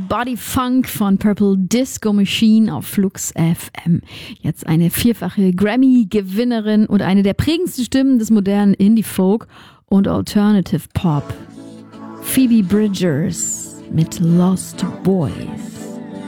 Body Funk von Purple Disco Machine auf Flux FM. Jetzt eine 4-fache Grammy-Gewinnerin und eine der prägendsten Stimmen des modernen Indie-Folk und Alternative Pop. Phoebe Bridgers mit Lost Boys.